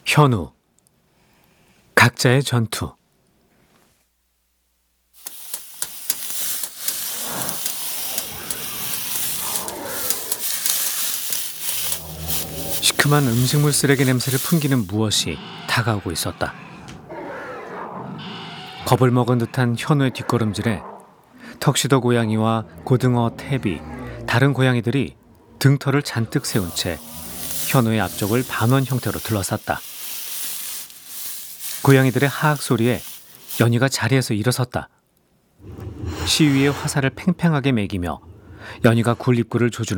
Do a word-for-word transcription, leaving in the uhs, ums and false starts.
현우. 각자의 전투. 시큼한 음식물 쓰레기 냄새를 풍기는 무엇이 다가오고 있었다. 겁을 먹은 듯한 현우의 뒷걸음질에 턱시도 고양이와 고등어, 태비, 다른 고양이들이 등털을 잔뜩 세운 채 현우의 앞쪽을 반원 형태로 둘러쌌다. 고양이들의 하악 소리에 연희가 자리에서 일어섰다. 시위의 화살을 팽팽하게 매기며 연희가 굴입구를 조준하고